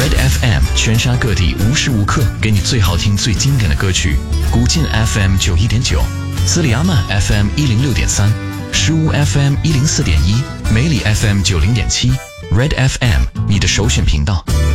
Red FM 全沙各地无时无刻给你最好听、最经典的歌曲。古晋 FM 91.9，斯里阿曼 FM 106.3，石屋 FM 104.1，梅里 FM 90.7，Red FM 你的首选频道。